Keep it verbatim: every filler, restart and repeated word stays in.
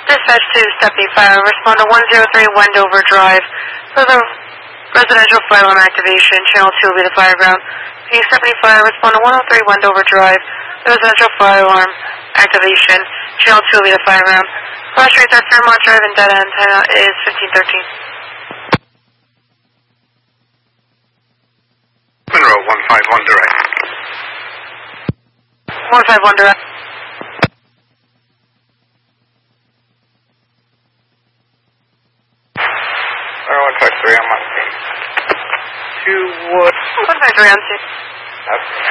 Dispatch to Stepney Fire. Respond to one zero three Wendover Drive. For the residential fire alarm activation, channel two will be the fire ground. Can you Stepney Fire? Respond to one oh three Wendover Drive. The residential fire alarm activation, channel two will be the fire ground. Flash rates are Fairmont Drive and data antenna is fifteen thirteen. Monroe, one five one direct. one five one direct. one five three, I'm on scene. Two Wood. one five three on scene. That's